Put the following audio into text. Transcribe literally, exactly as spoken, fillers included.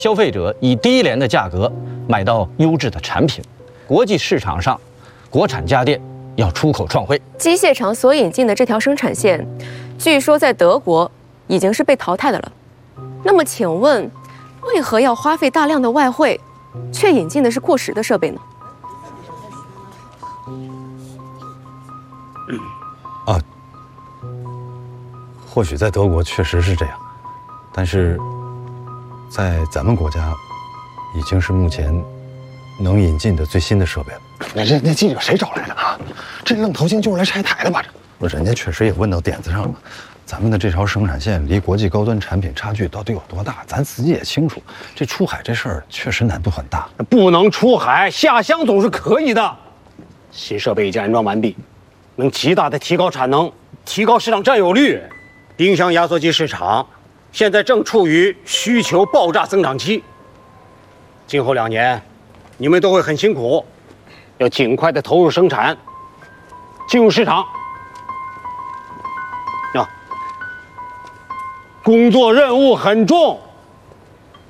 消费者以低廉的价格买到优质的产品。国际市场上，国产家电要出口创汇。 机械厂所引进的这条生产线，据说在德国已经是被淘汰的了。那么，请问，为何要花费大量的外汇，却引进的是过时的设备呢？ 啊，或许在德国确实是这样，但是在咱们国家，已经是目前能引进的最新的设备了。 那这那记者谁找来的啊？这愣头青就是来拆台的吧？这不，人家确实也问到点子上了。咱们的这条生产线离国际高端产品差距到底有多大？咱自己也清楚。这出海这事儿确实难度很大。 不能出海，下乡总是可以的。新设备已经安装完毕，能极大的提高产能，提高市场占有率。冰箱压缩机市场现在正处于需求爆炸增长期。今后两年，你们都会很辛苦，要尽快的投入生产，进入市场。啊，工作任务很重。